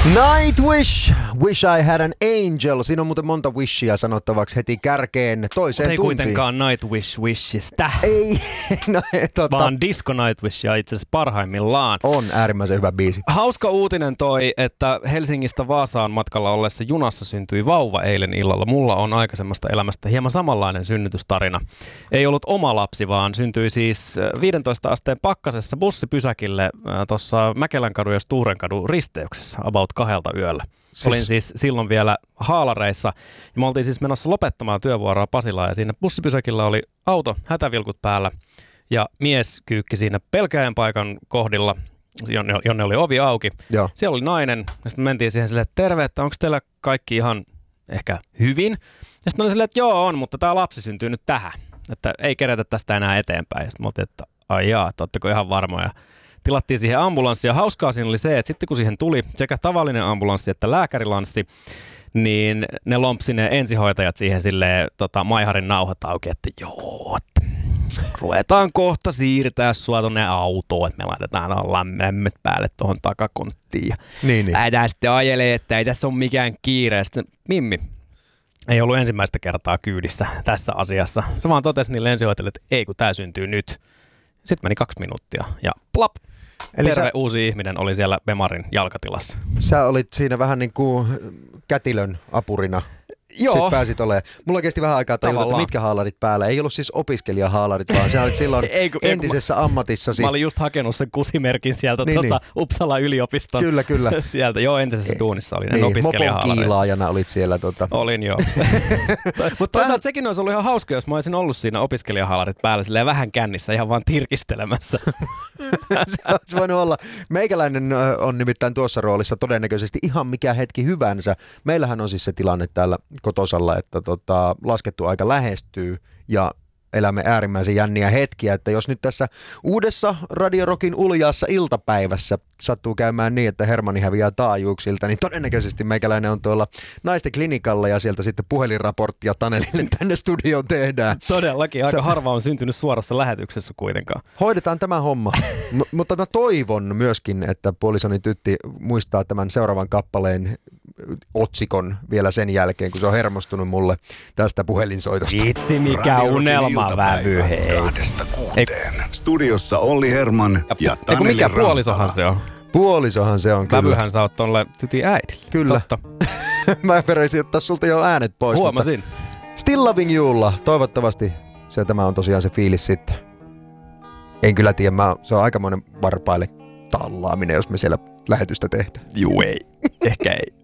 Nightwish, Wish I Had an Angel. Siinä on muuten monta wishia sanottavaksi heti kärkeen toiseen ei tuntiin. Kuitenkaan Nightwish wishistä. Ei, no vaan Disco Nightwish ja itse asiassa parhaimmillaan. On äärimmäisen hyvä biisi. Hauska uutinen toi, että Helsingistä Vaasaan matkalla ollessa junassa syntyi vauva eilen illalla. Mulla on aikaisemmasta elämästä hieman samanlainen synnytystarina. Ei ollut oma lapsi, vaan syntyi siis 15 asteen pakkasessa bussipysäkille tuossa Mäkelänkadun ja Sturenkadun risteyksessä about 2 yöllä. Olin siis silloin vielä haalareissa ja me oltiin siis menossa lopettamaan työvuoroa Pasilaan ja siinä bussipysäkillä oli auto, hätävilkut päällä ja mies kyykki siinä pelkäjän paikan kohdilla, jonne oli ovi auki. Joo. Siellä oli nainen ja sitten mentiin siihen silleen, että terve, että onko teillä kaikki ihan ehkä hyvin? Ja sitten oli silleen, että joo on, mutta tämä lapsi syntyy nyt tähän, että ei kerätä tästä enää eteenpäin. Ja sitten me oltiin, että ai jaa, ootteko ihan varmoja? Tilattiin siihen ambulanssi ja hauskaa siinä oli se, että sitten kun siihen tuli sekä tavallinen ambulanssi että lääkärilanssi, niin ne lompsi ne ensihoitajat siihen silleen maiharin nauhat auki, että joo, ruvetaan kohta siirtää sua tonne autoon, että me laitetaan lämmöt päälle tuohon takakonttiin ja lähdetään sitten ajelee, että ei tässä ole mikään kiire. Sitten Mimmi ei ollut ensimmäistä kertaa kyydissä tässä asiassa. Se vaan totesi niille ensihoitajille, että ei kun tää syntyy nyt. Sitten meni 2 minuuttia ja plap. Eli terve uusi ihminen oli siellä Bemarin jalkatilassa. Sä olit siinä vähän niin kuin kätilön apurina. Joo. Sitten pääsit olemaan. Mulla kesti vähän aikaa tajuta, että mitkä haalarit päällä. Ei ollut siis opiskelijahaalarit, vaan sä olit silloin entisessä ammatissasi. Mä olin just hakenut sen kusimerkin sieltä Uppsala yliopiston. Kyllä. Sieltä, joo, entisessä duunissa olin opiskelijahaalareissa. Mopon kiilaajana olit siellä. Olin joo. Mutta toisaalta sekin olisi ollut ihan hauska, jos mä olisin ollut siinä opiskelijahaalarit päällä silleen vähän kännissä, ihan vaan tirkistelemässä. Se olisi voinut olla. Meikäläinen on nimittäin tuossa roolissa todennäköisesti ihan mikä hetki hyvänsä. Meillähän on siis se tilanne täällä kotosalla, että laskettu aika lähestyy ja elämme äärimmäisen jänniä hetkiä, että jos nyt tässä uudessa Radio Rockin uljaassa iltapäivässä sattuu käymään niin, että Hermanni häviää taajuuksilta, niin todennäköisesti meikäläinen on tuolla naisten klinikalla ja sieltä sitten puhelinraporttia Tanelille tänne studioon tehdään. Todellakin, aika harva on syntynyt suorassa lähetyksessä kuitenkaan. Hoidetaan tämä homma, mutta mä toivon myöskin, että puolisoni Tytti muistaa tämän seuraavan kappaleen otsikon vielä sen jälkeen, kun se on hermostunut mulle tästä puhelinsoitosta. Itse mikä unelmavävy, hei. 2-6. Studiossa Olli Herman ja Taneli mikä puolisohan se on? Puolisohan se on, kyllä. Vävyhän sä oot tolle Tytin äidille. Kyllä. Mä peräisin ottaa sulta jo äänet pois. Huomasin. Still Loving Youlla. Toivottavasti tämä on tosiaan se fiilis sitten. En kyllä tiedä, se on aikamoinen varpaille tallaaminen, jos me siellä lähetystä tehdään. Juu ei. Ehkä ei.